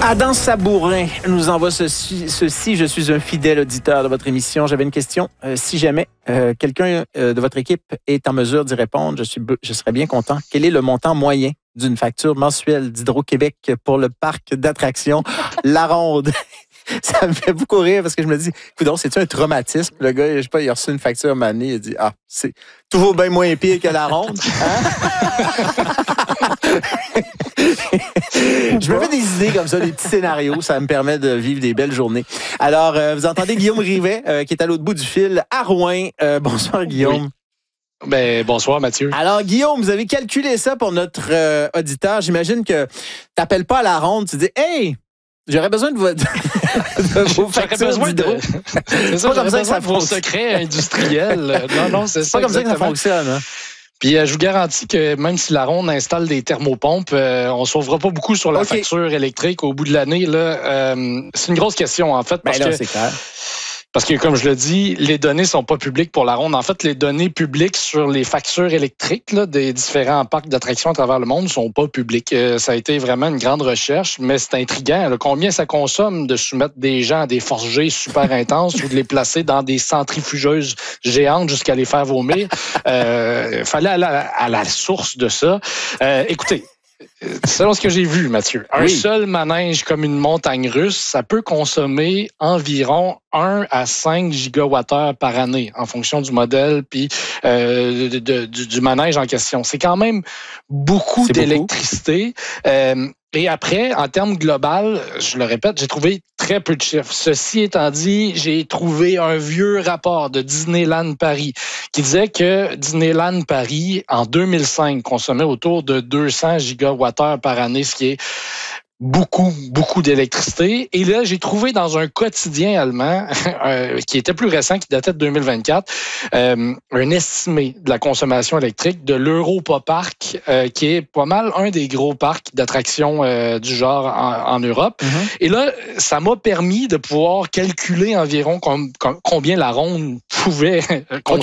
Adam Sabourin nous envoie ceci. Je suis un fidèle auditeur de votre émission. J'avais une question. Si jamais quelqu'un de votre équipe est en mesure d'y répondre, je serais bien content. Quel est le montant moyen d'une facture mensuelle d'Hydro-Québec pour le parc d'attractions La Ronde? Ça me fait beaucoup rire parce que je me dis, coudonc, c'est-tu un traumatisme? Le gars, je sais pas, il a reçu une facture à un moment donné, il a dit, c'est toujours bien moins pire que La Ronde. Hein? Je me fais des idées comme ça, des petits scénarios. Ça me permet de vivre des belles journées. Alors, vous entendez Guillaume Rivet, qui est à l'autre bout du fil, à Rouen. Bonsoir, Guillaume. Oui. Ben, bonsoir, Mathieu. Alors, Guillaume, vous avez calculé ça pour notre auditeur. J'imagine que tu n'appelles pas à La Ronde, tu dis, hey, j'aurais besoin de vos factures d'hydro. C'est ça, j'aurais besoin de vos secrets industriels. Non, c'est ça. C'est pas comme ça que ça fonctionne. Hein? Puis je vous garantis que même si La Ronde installe des thermopompes, on ne sauvera pas beaucoup sur la facture électrique au bout de l'année. Là, c'est une grosse question, en fait. C'est clair. Parce que, comme je le dis, les données ne sont pas publiques pour La Ronde. En fait, les données publiques sur les factures électriques là, des différents parcs d'attractions à travers le monde ne sont pas publiques. Ça a été vraiment une grande recherche, mais c'est intriguant. Là, combien ça consomme de soumettre des gens à des forces G super intenses ou de les placer dans des centrifugeuses géantes jusqu'à les faire vomir? Fallait aller à la source de ça. Écoutez, selon ce que j'ai vu, Mathieu, un seul manège comme une montagne russe, ça peut consommer environ 1 à 5 gigawattheures par année en fonction du modèle puis du manège en question. C'est quand même beaucoup d'électricité. Et après, en termes global, je le répète, j'ai trouvé très peu de chiffres. Ceci étant dit, j'ai trouvé un vieux rapport de Disneyland Paris qui disait que Disneyland Paris, en 2005, consommait autour de 200 gigawattheures par année, ce qui est beaucoup d'électricité. Et là, j'ai trouvé dans un quotidien allemand qui était plus récent, qui datait de 2024, un estimé de la consommation électrique de l'Europa Park, qui est pas mal un des gros parcs d'attractions du genre en Europe. Mm-hmm. Et là, ça m'a permis de pouvoir calculer environ combien La Ronde pouvait consommer.